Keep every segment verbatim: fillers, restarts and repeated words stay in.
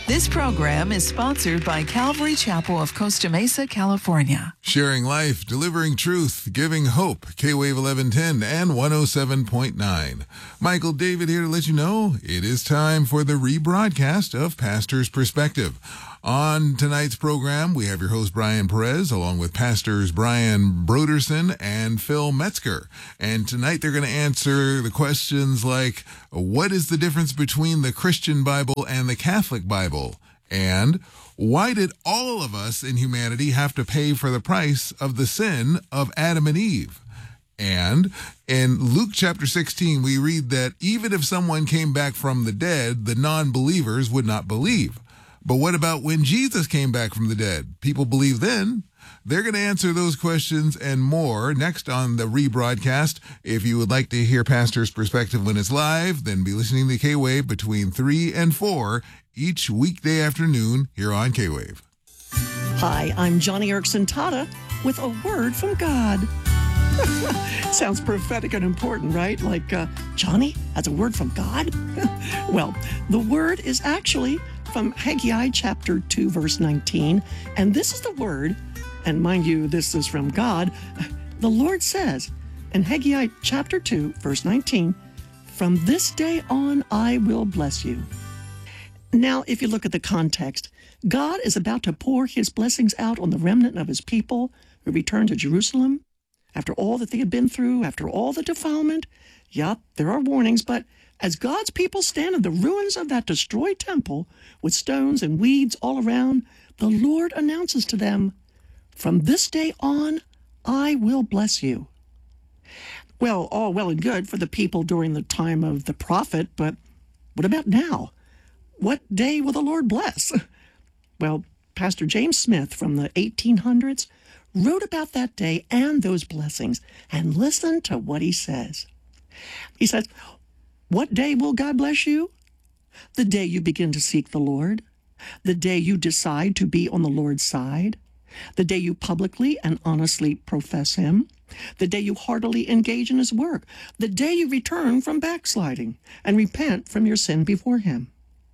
This program is sponsored by Calvary Chapel of Costa Mesa, California. Sharing life, delivering truth, giving hope. K-Wave eleven ten and one oh seven point nine. Michael David here to let you know it is time for the rebroadcast of Pastor's Perspective. On tonight's program, we have your host, Brian Perez, along with Pastors Brian Broderson and Phil Metzger. And tonight they're going to answer the questions like, what is the difference between the Christian Bible and the Catholic Bible? And why did all of us in humanity have to pay for the price of the sin of Adam and Eve? And in Luke chapter sixteen, we read that even if someone came back from the dead, the non-believers would not believe. But what about when Jesus came back from the dead? People believe then. They're going to answer those questions and more next on the rebroadcast. If you would like to hear Pastor's Perspective when it's live, then be listening to K-Wave between three and four each weekday afternoon here on K-Wave. Hi, I'm Johnny Erickson Tata with a word from God. Sounds prophetic and important, right? Like, uh, Johnny has a word from God? Well, the word is actually from Haggai chapter two, verse nineteen. And this is the word, and mind you, this is from God. The Lord says in Haggai chapter two, verse nineteen, "From this day on, I will bless you." Now, if you look at the context, God is about to pour his blessings out on the remnant of his people who returned to Jerusalem after all that they had been through, after all the defilement. Yup, there are warnings, but as God's people stand in the ruins of that destroyed temple with stones and weeds all around, the Lord announces to them, "From this day on, I will bless you." Well, all well and good for the people during the time of the prophet, but what about now? What day will the Lord bless? Well, Pastor James Smith from the eighteen hundreds wrote about that day and those blessings, and listen to what he says. He says, "What day will God bless you? The day you begin to seek the Lord, the day you decide to be on the Lord's side, the day you publicly and honestly profess him, the day you heartily engage in his work, the day you return from backsliding and repent from your sin before him,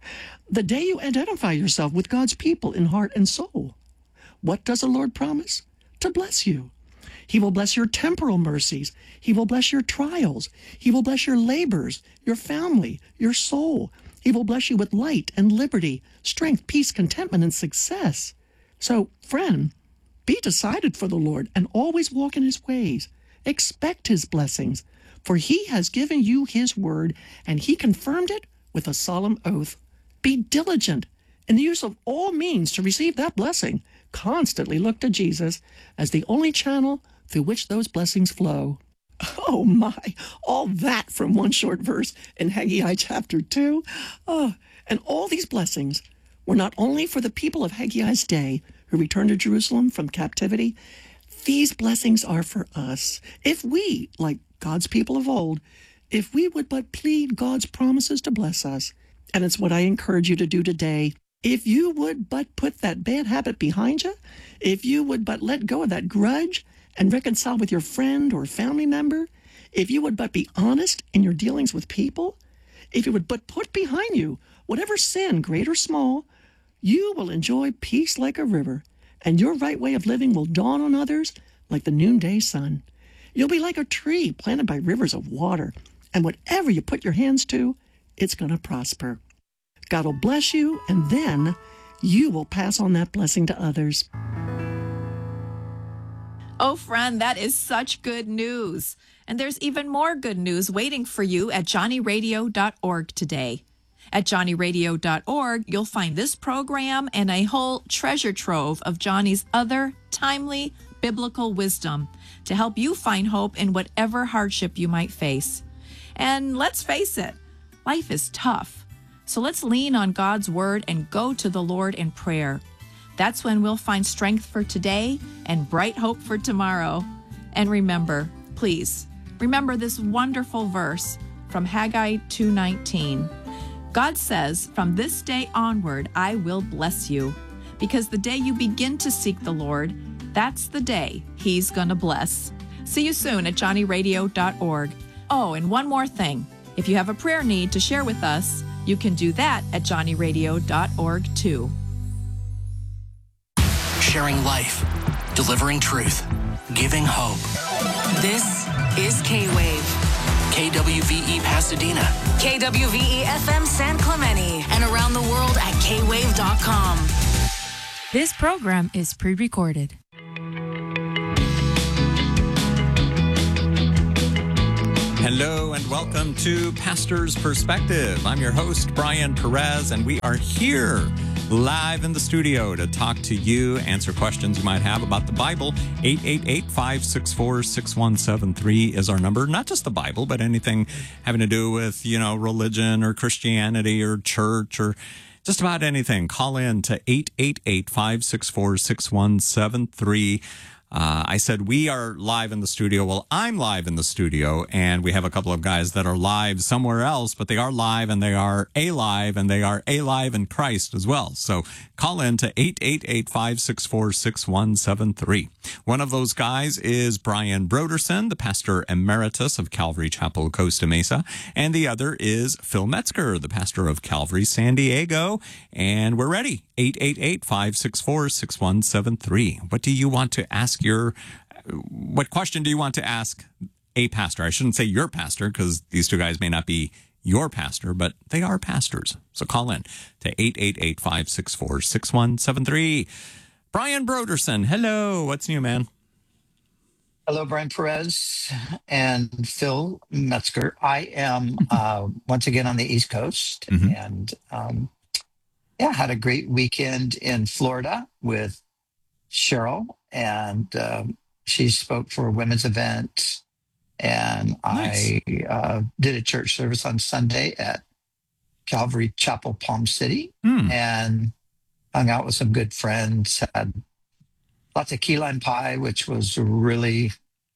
the day you identify yourself with God's people in heart and soul. What does the Lord promise? To bless you. He will bless your temporal mercies. He will bless your trials. He will bless your labors, your family, your soul. He will bless you with light and liberty, strength, peace, contentment, and success." So, friend, be decided for the Lord and always walk in his ways. Expect his blessings, for he has given you his word, and he confirmed it with a solemn oath. Be diligent in the use of all means to receive that blessing. Constantly look to Jesus as the only channel through which those blessings flow. Oh my, all that from one short verse in Haggai chapter two. Oh, and all these blessings were not only for the people of Haggai's day who returned to Jerusalem from captivity. These blessings are for us. If we, like God's people of old, if we would but plead God's promises to bless us, and it's what I encourage you to do today. If you would but put that bad habit behind you, if you would but let go of that grudge and reconcile with your friend or family member, if you would but be honest in your dealings with people, if you would but put behind you whatever sin, great or small, you will enjoy peace like a river, and your right way of living will dawn on others like the noonday sun. You'll be like a tree planted by rivers of water, and whatever you put your hands to, it's going to prosper. God will bless you, and then you will pass on that blessing to others. Oh, friend, that is such good news. And there's even more good news waiting for you at johnny radio dot org today. At johnny radio dot org, you'll find this program and a whole treasure trove of Johnny's other timely biblical wisdom to help you find hope in whatever hardship you might face. And let's face it, life is tough. So let's lean on God's word and go to the Lord in prayer. That's when we'll find strength for today and bright hope for tomorrow. And remember, please, remember this wonderful verse from Haggai two nineteen. God says, "From this day onward, I will bless you." Because the day you begin to seek the Lord, that's the day he's going to bless. See you soon at johnny radio dot org. Oh, and one more thing. If you have a prayer need to share with us, You can do that at johnny radio dot org too. Sharing life, delivering truth, giving hope. This is K-Wave. K W V E Pasadena. K W V E F M San Clemente. And around the world at K wave dot com. This program is pre-recorded. Hello and welcome to Pastor's Perspective. I'm your host, Brian Perez, and we are here live in the studio to talk to you, answer questions you might have about the Bible. eight eight eight, five six four, six one seven three is our number. Not just the Bible, but anything having to do with, you know, religion or Christianity or church or just about anything. Call in to eight eight eight, five six four, six one seven three. Uh, I said we are live in the studio. Well, I'm live in the studio, and we have a couple of guys that are live somewhere else, but they are live, and they are alive, and they are alive in Christ as well. So call in to eight eight eight, five six four, six one seven three. One of those guys is Brian Brodersen, the pastor emeritus of Calvary Chapel, Costa Mesa, and the other is Phil Metzger, the pastor of Calvary San Diego, and we're ready. eight eight eight, five six four, six one seven three. What do you want to ask your, what question do you want to ask a pastor? I shouldn't say your pastor, because these two guys may not be your pastor, but they are pastors. So call in to eight eight eight, five six four, six one seven three. Brian Brodersen, hello. What's new, man? Hello, Brian Perez and Phil Metzger. I am uh, once again on the East Coast, Mm-hmm. and um, yeah, had a great weekend in Florida with Cheryl, and um, she spoke for a women's event, and Nice. I uh, did a church service on Sunday at Calvary Chapel, Palm City, Hmm. and hung out with some good friends, had lots of key lime pie, which was really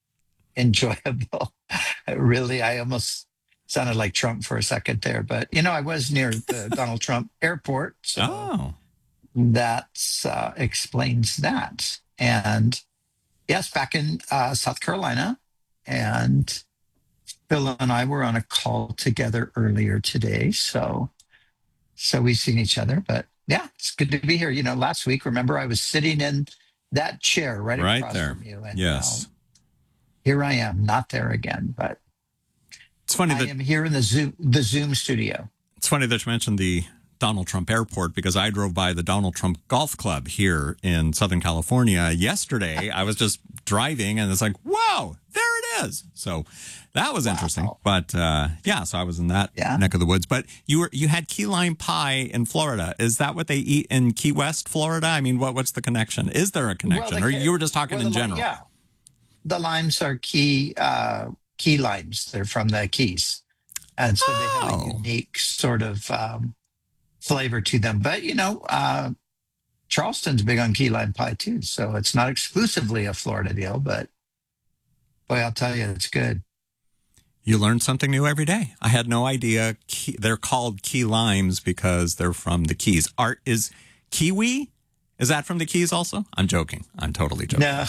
enjoyable. Really, I almost sounded like Trump for a second there, but you know, I was near the Donald Trump airport, so Oh, that uh, explains that. And yes, back in uh, South Carolina, and Phil and I were on a call together earlier today, so so we've seen each other. But yeah, it's good to be here. You know, last week, remember, I was sitting in that chair right, right across there. from you, and Yes. now here I am, not there again, but It's funny I that am here in the Zoom the Zoom studio. It's funny that you mentioned the Donald Trump airport, because I drove by the Donald Trump Golf Club here in Southern California yesterday. I was just driving, and it's like, whoa, there it is. So that was interesting. Wow. But uh, yeah, so I was in that Yeah. neck of the woods. But you were you had key lime pie in Florida. Is that what they eat in Key West, Florida? I mean, what what's the connection? Is there a connection, Well, or the- you were just talking well, in the li- general? Yeah, the limes are key uh, key limes. They're from the Keys, and so they have Oh. a unique sort of um, flavor to them. But you know, uh, Charleston's big on key lime pie too, so it's not exclusively a Florida deal. But boy, I'll tell you, it's good. You learn something new every day. I had no idea key, they're called key limes because they're from the Keys. Art is kiwi? Is that from the Keys also? I'm joking. I'm totally joking. No,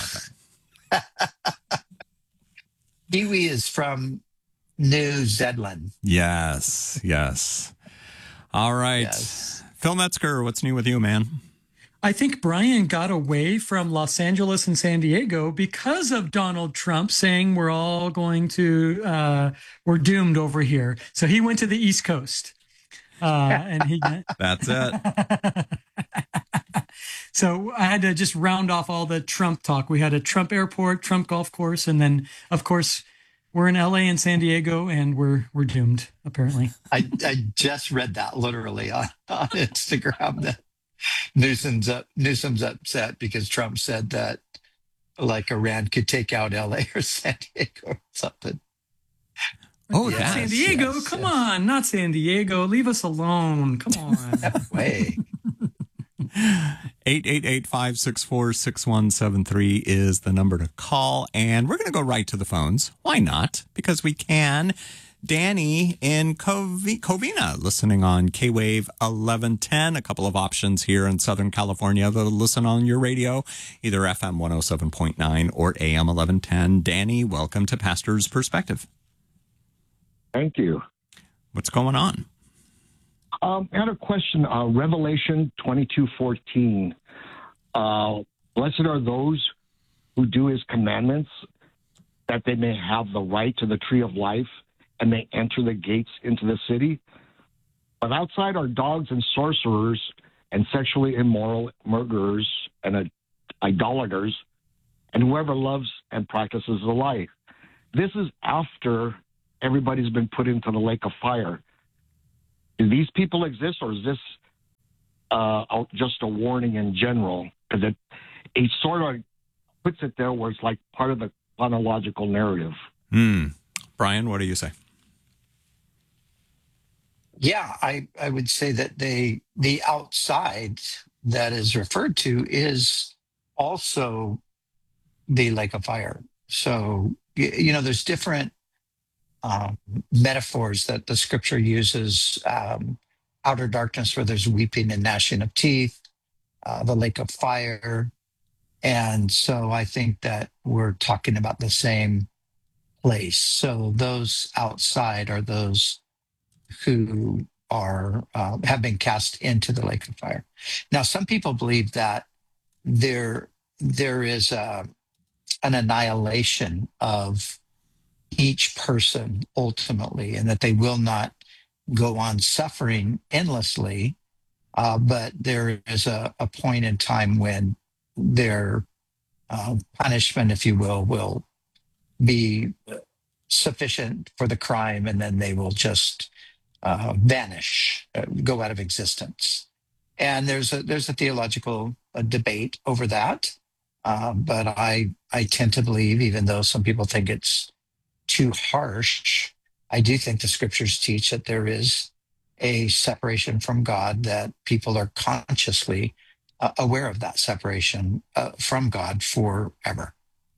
kiwi is from New Zealand. Yes, yes. All right. Yes. Phil Metzger, what's new with you, man? I think Brian got away from Los Angeles and San Diego because of Donald Trump saying we're all going to, uh, we're doomed over here. So he went to the East Coast. Uh, and he, That's it. so I had to just round off all the Trump talk. We had a Trump airport, Trump golf course, and then, of course, we're in L A and San Diego, and we're we're doomed, apparently. I, I just read that literally on, on Instagram that Newsom's up, Newsom's upset because Trump said that like Iran could take out L A or San Diego or something. Oh, Yes, that's San Diego, yes, come yes. on, not San Diego. Leave us alone. Come on. Way. eight eight eight, five six four, six one seven three is the number to call. And we're going to go right to the phones. Why not? Because we can. Danny in Cov- Covina, listening on K-Wave eleven ten. A couple of options here in Southern California that'll listen on your radio, either F M one oh seven point nine or A M eleven ten. Danny, welcome to Pastor's Perspective. Thank you. What's going on? Um, I had a question. Uh, Revelation twenty-two fourteen. Uh, Blessed are those who do his commandments, that they may have the right to the tree of life, and may enter the gates into the city. But outside are dogs and sorcerers, and sexually immoral, murderers, and uh, idolaters, and whoever loves and practices the lie. This is after everybody's been put into the lake of fire. Do these people exist, or is this uh, just a warning in general? Because it, it sort of puts it there where it's like part of the chronological narrative. Hmm. Brian, what do you say? Yeah, I, I would say that they the outside that is referred to is also the lake of fire. So, you, you know, there's different um, metaphors that the scripture uses. Um, outer darkness where there's weeping and gnashing of teeth, uh, the lake of fire. And so I think that we're talking about the same place. So those outside are those who are uh, have been cast into the lake of fire. Now, some people believe that there there is a, an annihilation of each person ultimately, and that they will not go on suffering endlessly. Uh, but there is a, a point in time when their uh, punishment, if you will, will be sufficient for the crime, and then they will just uh, vanish, uh, go out of existence. And there's a there's a theological uh, debate over that, uh, but I I tend to believe, even though some people think it's too harsh, I do think the scriptures teach that there is a separation from God, that people are consciously uh, aware of that separation uh, from God forever.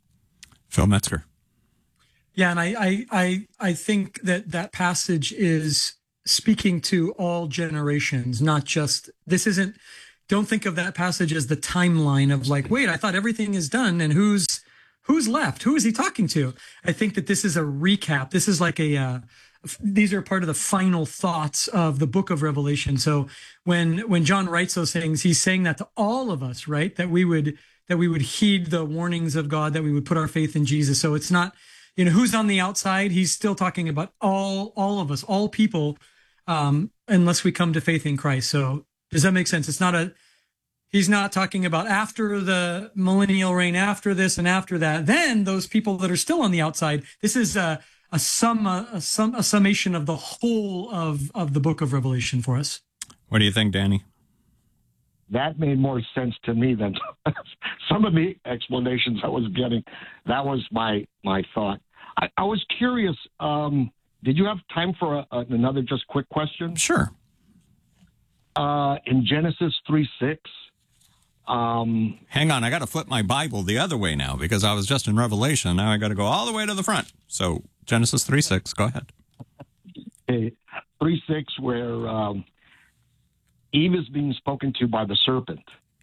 Phil Metzger. Yeah, and I, I, I, I think that that passage is speaking to all generations, not just, this isn't, don't think of that passage as the timeline of like, wait, I thought everything is done and who's, who's left? Who is he talking to? I think that this is a recap. This is like a, uh, these are part of the final thoughts of the book of Revelation. So when, when John writes those things, he's saying that to all of us, right? That we would, that we would heed the warnings of God, that we would put our faith in Jesus. So it's not, you know, who's on the outside. He's still talking about all, all of us, all people, um, unless we come to faith in Christ. So does that make sense? It's not a, he's not talking about after the millennial reign, after this and after that, then those people that are still on the outside. This is a, a sum, a, a sum, a summation of the whole of, of the book of Revelation for us. What do you think, Danny? That made more sense to me than some of the explanations I was getting. That was my, my thought. I, I was curious, um, did you have time for a, a, another just quick question? Sure. Uh, in Genesis three six, Um, Hang on, I got to flip my Bible the other way now because I was just in Revelation. Now I got to go all the way to the front. So Genesis three six, go ahead. Okay, three six, where um, Eve is being spoken to by the serpent,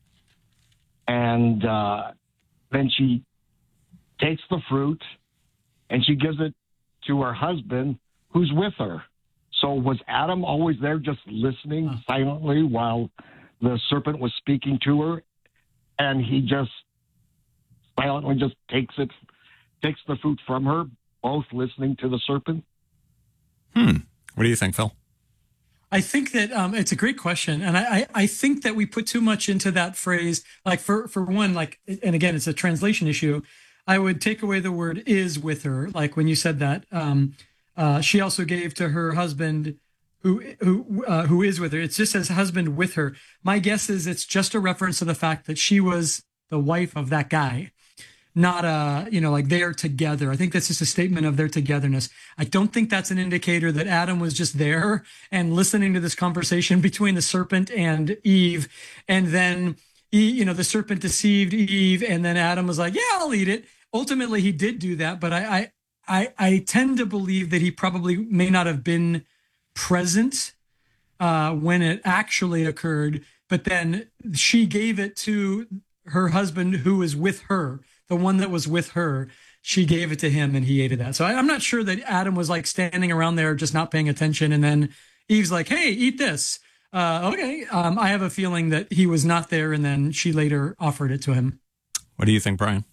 and uh, then she takes the fruit and she gives it to her husband, who's with her. So was Adam always there, just listening huh. silently while the serpent was speaking to her? And he just silently just takes it, takes the fruit from her, both listening to the serpent? Hmm. What do you think, Phil? I think that um, it's a great question. And I, I, I think that we put too much into that phrase. Like for, for one, like, and again, it's a translation issue. I would take away the word is with her. Like when you said that, um, uh, she also gave to her husband who who uh, who is with her. It just says husband with her. My guess is it's just a reference to the fact that she was the wife of that guy, not a, you know, like they're together. I think that's just a statement of their togetherness. I don't think that's an indicator that Adam was just there and listening to this conversation between the serpent and Eve. And then, you know, the serpent deceived Eve and then Adam was like, yeah, I'll eat it. Ultimately, he did do that. But I, I, I, I tend to believe that he probably may not have been present uh, when it actually occurred, but then she gave it to her husband who was with her, the one that was with her. She gave it to him and he ate that. So I, I'm not sure that Adam was like standing around there just not paying attention. And then Eve's like, hey, eat this. Uh, okay. Um, I have a feeling that he was not there, and then she later offered it to him. What do you think, Brian?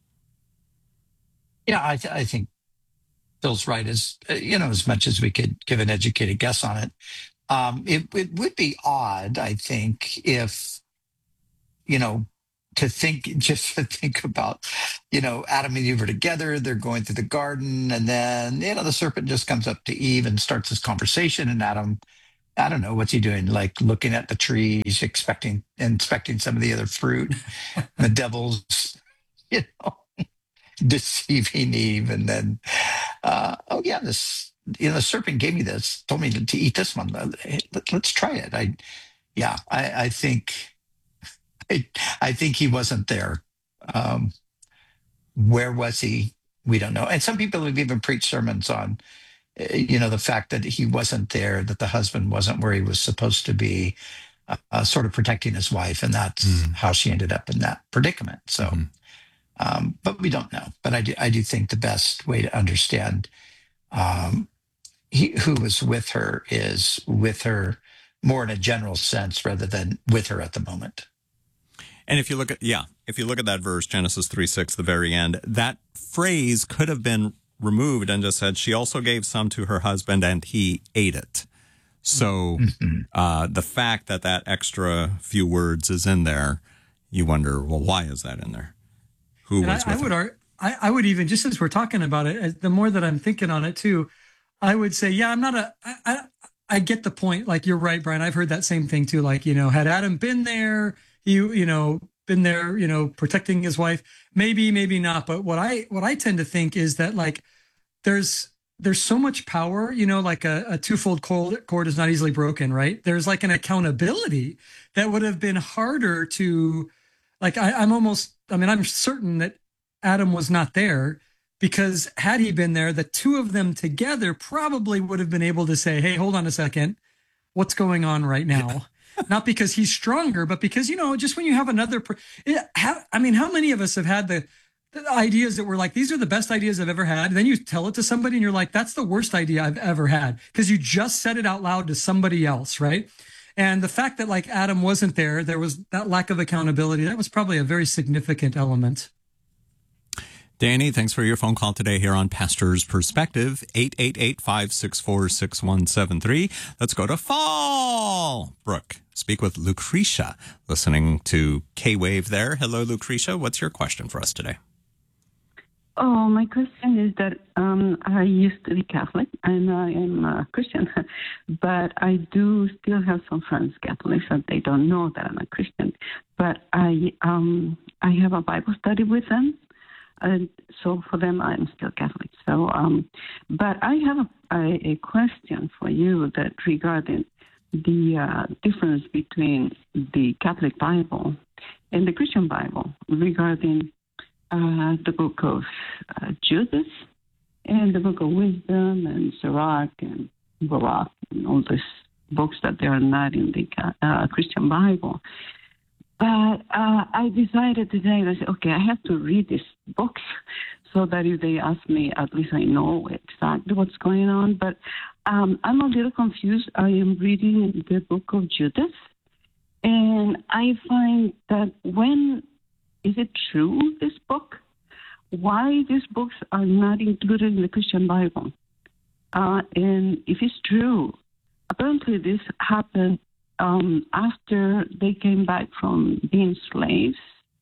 Yeah, I, th- I think Phil's right. As uh, you know, as much as we could give an educated guess on it, um, it, it would be odd, I think, if you know, to think just to think about, you know, Adam and Eve are together. They're going through the garden, and then you know the serpent just comes up to Eve and starts this conversation, and Adam, I don't know, what's he doing? Like looking at the trees, expecting inspecting some of the other fruit. The devil's, you know, deceiving Eve, and then, uh, oh yeah, this, you know, the serpent gave me this, told me to, to eat this one. Let, let's try it. I, yeah, I, I think, I, I think he wasn't there. Um, where was he? We don't know. And some people have even preached sermons on, you know, the fact that he wasn't there, that the husband wasn't where he was supposed to be, uh, uh, sort of protecting his wife, and that's mm. how she ended up in that predicament. So. Mm-hmm. Um, but we don't know. But I do, I do think the best way to understand um, he, who was with her is with her more in a general sense rather than with her at the moment. And if you look at, yeah, if you look at that verse, Genesis three six, the very end, that phrase could have been removed and just said, she also gave some to her husband and he ate it. So mm-hmm. uh, the fact that that extra few words is in there, you wonder, well, why is that in there? Who and was I, with I would, her? I, I would even, just as we're talking about it, the more that I'm thinking on it too, I would say, yeah, I'm not a, I, I, I get the point. Like, you're right, Brian. I've heard that same thing too. Like, you know, had Adam been there, you, you know, been there, you know, protecting his wife, maybe, maybe not. But what I, what I tend to think is that like, there's, there's so much power, you know, like a, a twofold cord, cord is not easily broken, right? There's like an accountability that would have been harder to, like, I, I'm almost, I mean, I'm certain that Adam was not there, because had he been there, the two of them together probably would have been able to say, hey, hold on a second, what's going on right now? Not because he's stronger, but because, you know, just when you have another, per- it, how, I mean, how many of us have had the, the ideas that were like, these are the best ideas I've ever had. And then you tell it to somebody and you're like, that's the worst idea I've ever had, because you just said it out loud to somebody else, right? And the fact that like Adam wasn't there, there was that lack of accountability. That was probably a very significant element. Danny, thanks for your phone call today here on Pastor's Perspective, eight eight eight, five six four, six one seven three. Let's go to Fall. Brooke, speak with Lucretia, listening to K-Wave there. Hello, Lucretia. What's your question for us today? Oh, my question is that um, I used to be Catholic, and I am a Christian, but I do still have some friends Catholics, and they don't know that I'm a Christian. But I um, I have a Bible study with them, and so for them I'm still Catholic. So, um, but I have a, a, a question for you that regarding the uh, difference between the Catholic Bible and the Christian Bible regarding Uh, the book of uh, Judith and the book of Wisdom and Sirach and Barak and all these books that they are not in the uh, Christian Bible. But uh, I decided today, I said, okay, I have to read these books so that if they ask me, at least I know exactly what's going on. But um, I'm a little confused. I am reading the book of Judith, and I find that when is it true, this book? Why these books are not included in the Christian Bible? Uh, and if it's true, apparently this happened um, after they came back from being slaves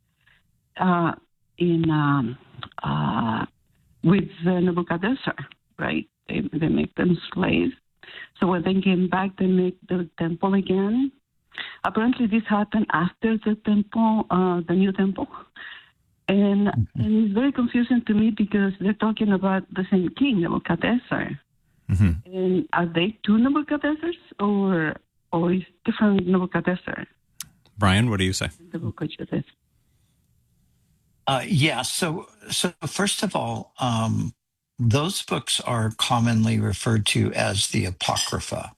uh, in um, uh, with uh, Nebuchadnezzar, right? They, they make them slaves. So when they came back, they make the temple again. Apparently, this happened after the temple, uh, the new temple, and mm-hmm. and it's very confusing to me because they're talking about the same king, Nebuchadnezzar. Mm-hmm. And are they two Nebuchadnezzars, or or is different Nebuchadnezzar? Brian, what do you say? The book of Judith. Uh, yeah. So so first of all, um, those books are commonly referred to as the Apocrypha,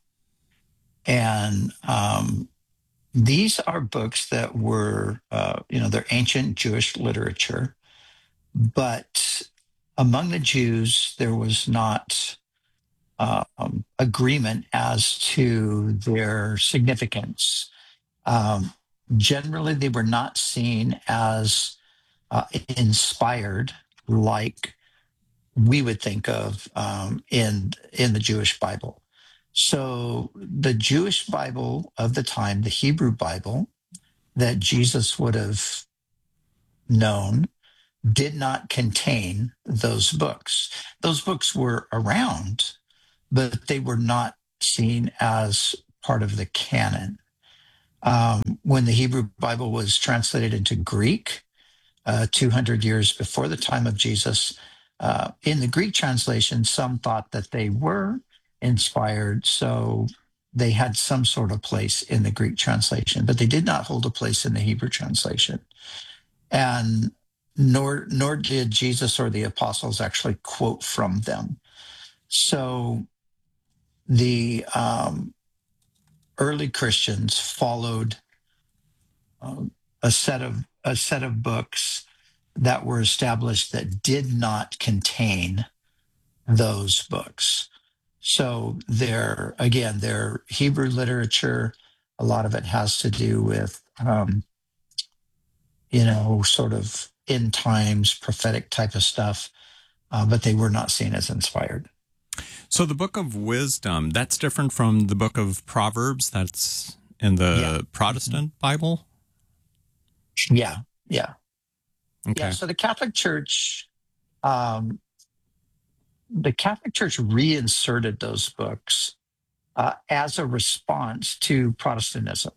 and um, these are books that were, uh, you know, they're ancient Jewish literature, but among the Jews, there was not um, agreement as to their significance. Um, generally, they were not seen as uh, inspired like we would think of um, in in the Jewish Bible. So the Jewish Bible of the time, the Hebrew Bible that Jesus would have known, did not contain those books. Those books were around, but they were not seen as part of the canon. Um, when the Hebrew Bible was translated into Greek, uh, two hundred years before the time of Jesus, uh, in the Greek translation, some thought that they were inspired, so they had some sort of place in the Greek translation, but they did not hold a place in the Hebrew translation. And nor nor did Jesus or the apostles actually quote from them. So the um, early Christians followed um, a set of a set of books that were established that did not contain those books. So their again, their Hebrew literature, a lot of it has to do with um, you know, sort of end times, prophetic type of stuff, uh, but they were not seen as inspired. So the book of wisdom, that's different from the book of Proverbs that's in the yeah. Protestant Bible? Yeah, yeah. Okay. Yeah, so the Catholic Church, um, the Catholic Church reinserted those books uh, as a response to Protestantism.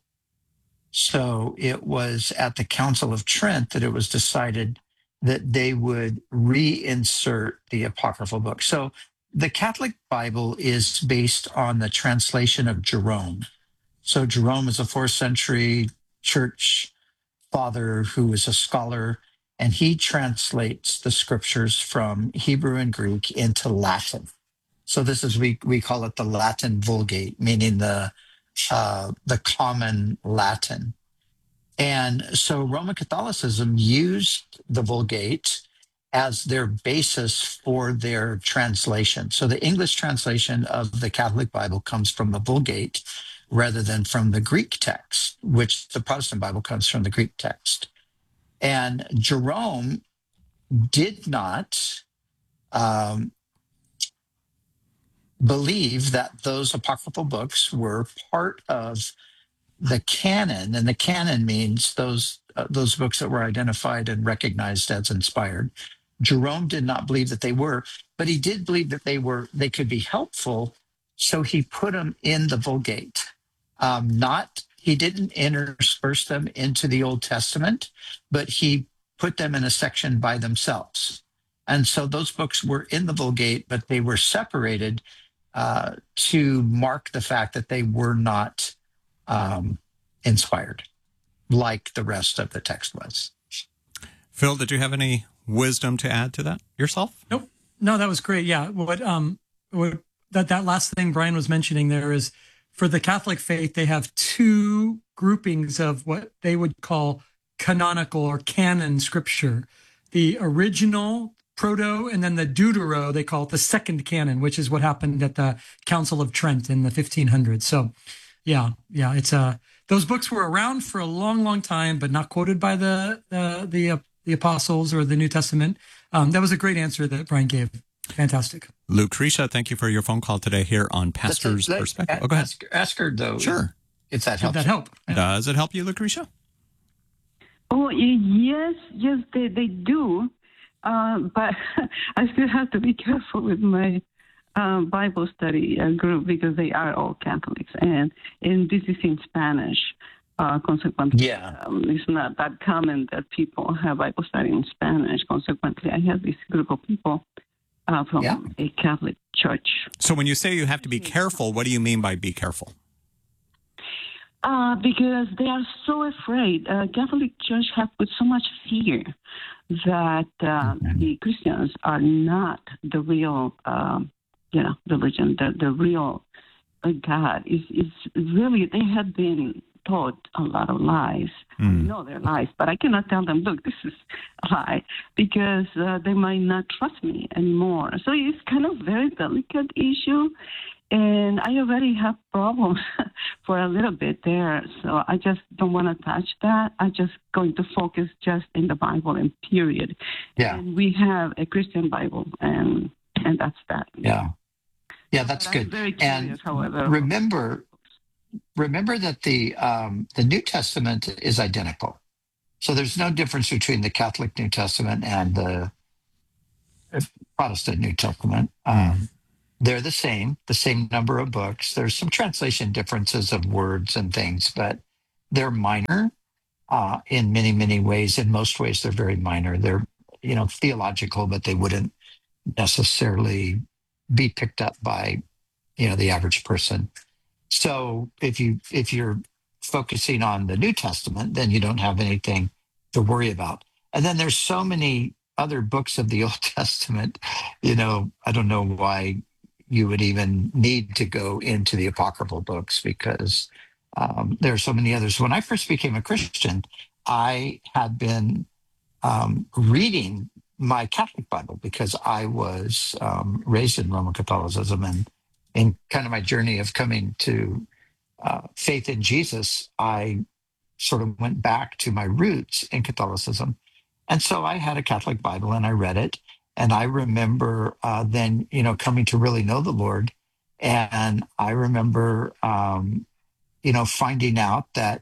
So it was at the Council of Trent that it was decided that they would reinsert the apocryphal book. So the Catholic Bible is based on the translation of Jerome. So Jerome is a fourth century church father who was a scholar, and he translates the scriptures from Hebrew and Greek into Latin. So this is, we, we call it the Latin Vulgate, meaning the Uh, the common Latin. And so Roman Catholicism used the Vulgate as their basis for their translation. So the English translation of the Catholic Bible comes from the Vulgate rather than from the Greek text, which the Protestant Bible comes from the Greek text. And Jerome did not um, believe that those apocryphal books were part of the canon, and the canon means those uh, those books that were identified and recognized as inspired. Jerome did not believe that they were, but he did believe that they were. They could be helpful, so he put them in the Vulgate. Um, not he didn't intersperse them into the Old Testament, but he put them in a section by themselves. And so those books were in the Vulgate, but they were separated uh, to mark the fact that they were not um, inspired like the rest of the text was. Phil, did you have any wisdom to add to that yourself? Nope. No, that was great. Yeah. What, um, what, that, that last thing Brian was mentioning there is for the Catholic faith, they have two groupings of what they would call canonical or canon scripture. The original proto and then the deutero, they call it the second canon, which is what happened at the Council of Trent in the fifteen hundreds. So yeah, yeah, it's uh, those books were around for a long, long time, but not quoted by the uh, the uh, the apostles or the New Testament. Um, that was a great answer that Brian gave. Fantastic. Lucretia, thank you for your phone call today here on Pastor's let, Perspective. Let, oh, go ahead. Ask, ask her, though. Sure. If that helps. Did that help? Yeah. Does it help you, Lucretia? Oh, yes, yes, they, they do. Uh, but I still have to be careful with my uh, Bible study uh, group because they are all Catholics. And, and this is in Spanish. Uh, consequently, yeah. um, it's not that common that people have Bible study in Spanish. Consequently, I have this group of people uh, from yeah. a Catholic church. So when you say you have to be careful, what do you mean by be careful? Uh, because they are so afraid. Uh, Catholic Church have put so much fear that uh, mm-hmm. the Christians are not the real, um, you know, religion. The, the real uh, God is is really. They have been taught a lot of lies. Mm. I know they're lies, but I cannot tell them, look, this is a lie, because uh, they might not trust me anymore. So it's kind of very delicate issue. And I already have problems for a little bit there, so I just don't want to touch that. I'm just going to focus just in the Bible and period. Yeah. And we have a Christian Bible, and and that's that. Yeah. Yeah, that's but good. I'm very curious, and however. remember, remember that the um, the New Testament is identical. So there's no difference between the Catholic New Testament and the Protestant New Testament. Um, They're the same, the same number of books. There's some translation differences of words and things, but they're minor uh, in many, many ways. In most ways, they're very minor. They're, you know, theological, but they wouldn't necessarily be picked up by, you know, the average person. So if you if you're focusing on the New Testament, then you don't have anything to worry about. And then there's so many other books of the Old Testament. You know, I don't know why you would even need to go into the apocryphal books, because um, there are so many others. When I first became a Christian, I had been um, reading my Catholic Bible because I was um, raised in Roman Catholicism, and in kind of my journey of coming to uh, faith in Jesus, I sort of went back to my roots in Catholicism. And so I had a Catholic Bible and I read it. And I remember uh, then, you know, coming to really know the Lord. And I remember, um, you know, finding out that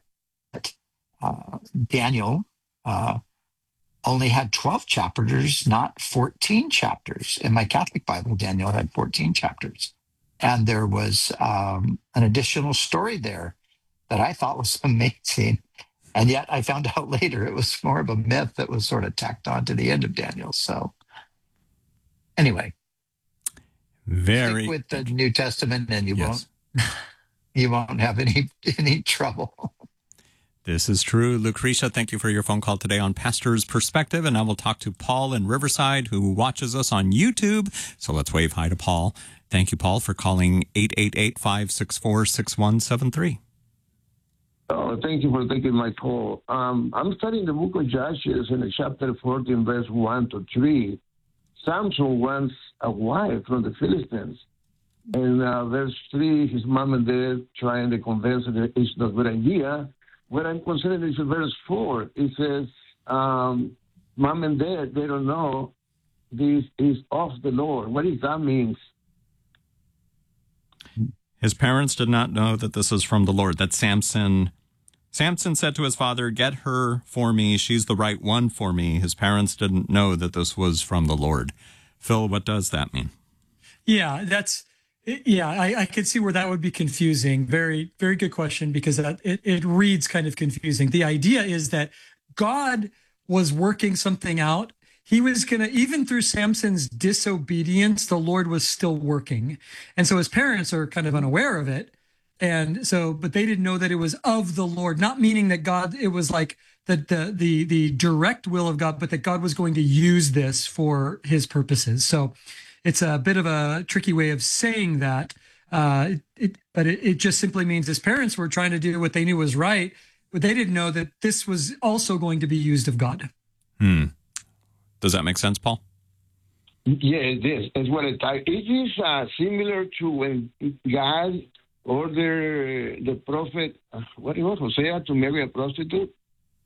uh, Daniel uh, only had twelve chapters, not fourteen chapters. In my Catholic Bible, Daniel had fourteen chapters. And there was um, an additional story there that I thought was amazing. And yet I found out later it was more of a myth that was sort of tacked on to the end of Daniel. So anyway, very stick with the New Testament, and you yes. won't you won't have any any trouble. This is true. Lucretia, thank you for your phone call today on Pastor's Perspective. And I will talk to Paul in Riverside, who watches us on YouTube. So let's wave hi to Paul. Thank you, Paul, for calling eight eight eight, five six four, six one seven three. Oh, thank you for taking my call. Um, I'm studying the book of Judges in chapter fourteen, verse one to three. Samson wants a wife from the Philistines. And uh, verse three, his mom and dad trying to convince him that it's not a good idea. What I'm considering is verse four. It says, um, mom and dad, they don't know this is of the Lord. What does that mean? His parents did not know that this is from the Lord, that Samson... Samson said to his father, get her for me. She's the right one for me. His parents didn't know that this was from the Lord. Phil, what does that mean? Yeah, that's, yeah, I, I could see where that would be confusing. Very, very good question, because that, it, it reads kind of confusing. The idea is that God was working something out. He was going to, even through Samson's disobedience, the Lord was still working. And so his parents are kind of unaware of it. And so, but they didn't know that it was of the Lord, not meaning that God, it was like the, the, the, the direct will of God, but that God was going to use this for his purposes. So it's a bit of a tricky way of saying that. Uh, it, it, but it, it just simply means his parents were trying to do what they knew was right, but they didn't know that this was also going to be used of God. Hmm. Does that make sense, Paul? Yeah, it is. As well as it is uh, similar to when God order the prophet, uh, what it was, Hosea, to marry a prostitute?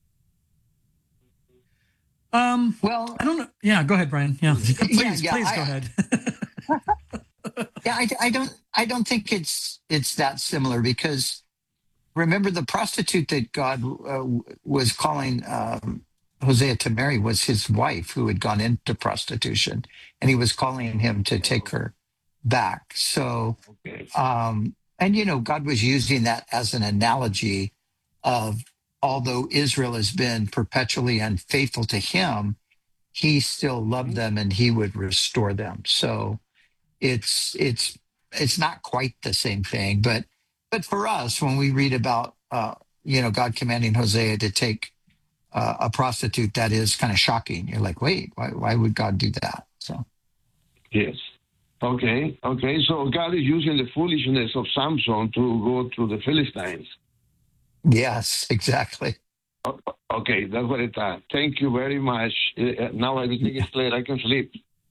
Um, well, I don't know. Yeah, go ahead, Brian. Yeah, please, yeah, yeah, please I, go ahead. yeah, I, I don't, I don't think it's it's that similar, because remember, the prostitute that God uh, was calling um, Hosea to marry was his wife, who had gone into prostitution, and he was calling him to take her back. So. Okay. Um, And, you know, God was using that as an analogy of, although Israel has been perpetually unfaithful to him, he still loved them and he would restore them. So it's it's it's not quite the same thing. But but for us, when we read about, uh, you know, God commanding Hosea to take uh, a prostitute, that is kind of shocking. You're like, wait, why, why would God do that? So, yes. Okay, okay. So God is using the foolishness of Samson to go to the Philistines. Yes, exactly. Okay, that's what I thought. Thank you very much. Uh, now everything is clear. I can sleep.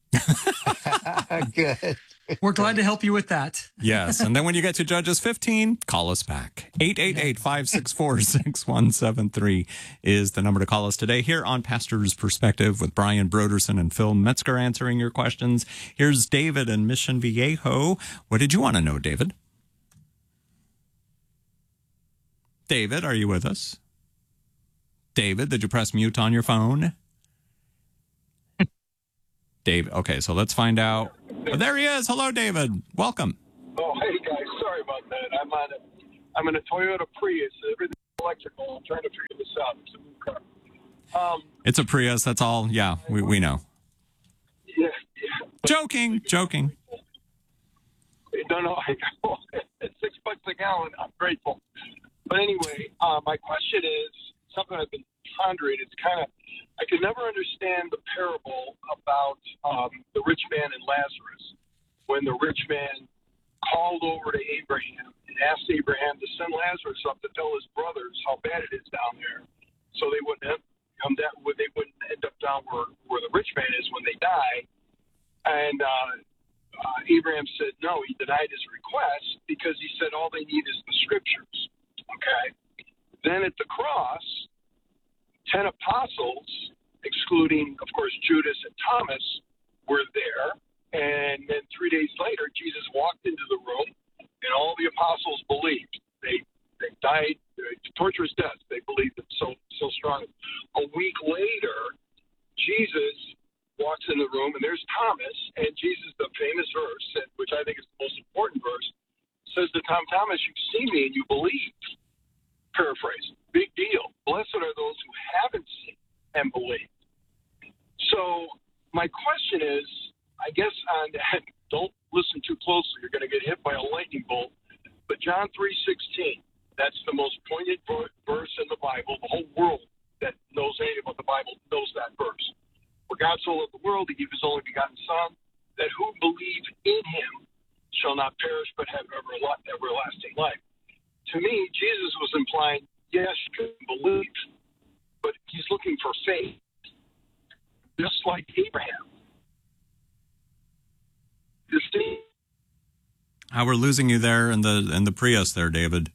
Good. We're glad to help you with that. Yes. And then when you get to Judges fifteen, call us back. eight eight eight, five six four, six one seven three is the number to call us today here on Pastor's Perspective with Brian Broderson and Phil Metzger answering your questions. Here's David in Mission Viejo. What did you want to know, David? David, are you with us? David, did you press mute on your phone? David, okay, so let's find out. Oh, there he is. Hello, David. Welcome. Oh, hey guys, sorry about that. I'm on a, I'm in a Toyota Prius. Everything's electrical. I'm trying to figure this out. It's a new car. Um, it's a Prius. That's all. Yeah, we we know. Yeah, yeah. Joking, joking. No, no. I, it's six bucks a gallon. I'm grateful. But anyway, uh, my question is something I've been pondering. It's kind of, I could never understand the parable about um, the rich man and Lazarus. When the rich man called over to Abraham and asked Abraham to send Lazarus up to tell his brothers how bad it is down there, so they wouldn't have come down, they wouldn't end up down where, where the rich man is when they die. And uh, uh, Abraham said no. He denied his request because he said all they need is the scriptures. Okay. Then at the cross, ten apostles, excluding, of course, Judas and Thomas, were there. And then three days later, Jesus walked into the room, and all the apostles believed. They they died uh, torturous deaths. They believed it so so strongly. A week later, Jesus walks in the room, and there's Thomas, and Jesus, the famous verse, which I think is the most important verse, says to Tom Thomas, "You've seen me and you believe." Paraphrase. Big deal. Blessed are those who haven't seen and believed. So my question is, I guess on that, don't listen too closely. You're going to get hit by a lightning bolt. But John three sixteen, that's the most pointed verse in the Bible. The whole world that knows anything about the Bible knows that verse. For God so loved the world, he gave his only begotten Son, that who believe in him shall not perish but have everlasting life. To me, Jesus was implying, yes, you can believe, but he's looking for faith, just like Abraham. You see? How we're losing you there in the in the Prius there, David.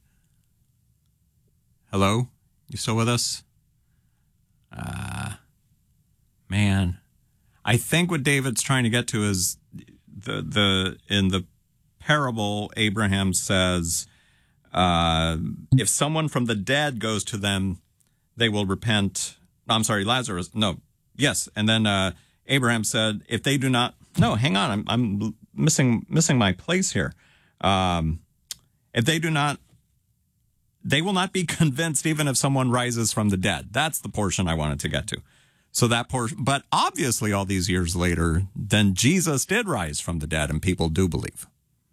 Hello? You still with us? Uh, man. I think what David's trying to get to is the the in the parable, Abraham says, Uh, if someone from the dead goes to them, they will repent. I'm sorry, Lazarus. No. Yes. And then uh, Abraham said, if they do not, no, hang on. I'm, I'm missing, missing my place here. Um, if they do not, they will not be convinced even if someone rises from the dead. That's the portion I wanted to get to. So that portion, but obviously all these years later, then Jesus did rise from the dead and people do believe.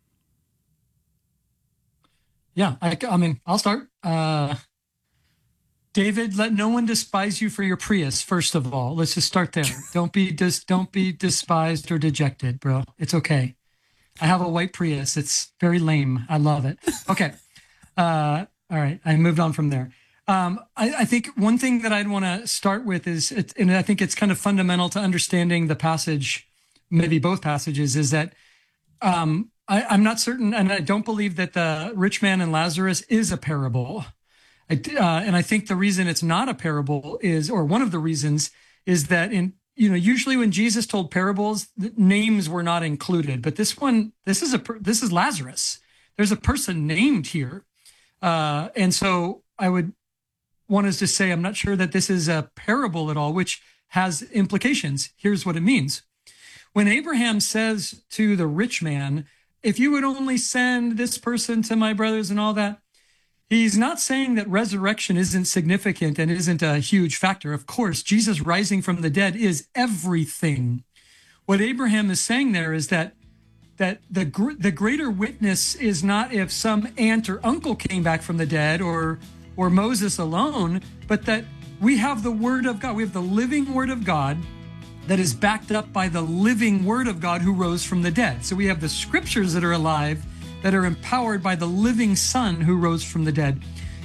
Yeah, I, I mean, I'll start. Uh, David, let no one despise you for your Prius. First of all, let's just start there. Don't be dis, don't be despised or dejected, bro. It's okay. I have a white Prius. It's very lame. I love it. Okay. Uh, all right. I moved on from there. Um, I, I think one thing that I'd want to start with is, it, and I think it's kind of fundamental to understanding the passage, maybe both passages, is that um, I, I'm not certain, and I don't believe that the rich man and Lazarus is a parable. I, uh, and I think the reason it's not a parable is, or one of the reasons, is that in, you know, usually when Jesus told parables, the names were not included. But this one, this is a, this is Lazarus. There's a person named here. Uh, and so I would want us to say, I'm not sure that this is a parable at all, which has implications. Here's what it means. When Abraham says to the rich man, if you would only send this person to my brothers and all that, he's not saying that resurrection isn't significant and isn't a huge factor. Of course, Jesus rising from the dead is everything. What Abraham is saying there is that that the gr- the greater witness is not if some aunt or uncle came back from the dead or or Moses alone, but that we have the word of God. We have the living word of God that is backed up by the living word of God who rose from the dead. So we have the scriptures that are alive, that are empowered by the living Son who rose from the dead.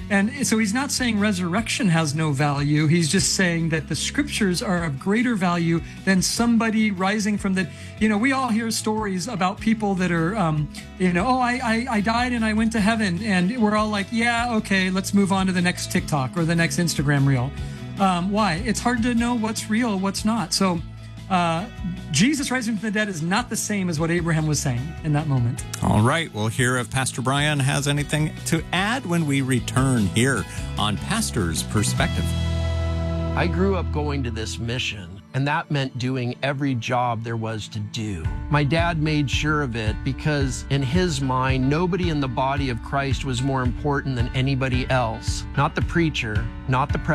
And so he's not saying resurrection has no value. He's just saying that the scriptures are of greater value than somebody rising from the, you know, we all hear stories about people that are, um, you know, oh, I, I, I died and I went to heaven. And we're all like, yeah, okay, let's move on to the next TikTok or the next Instagram reel. Um, why? It's hard to know what's real, what's not. So uh, Jesus rising from the dead is not the same as what Abraham was saying in that moment. All right. We'll hear if Pastor Brian has anything to add when we return here on Pastor's Perspective. I grew up going to this mission, and that meant doing every job there was to do. My dad made sure of it because in his mind, nobody in the body of Christ was more important than anybody else. Not the preacher, not the president.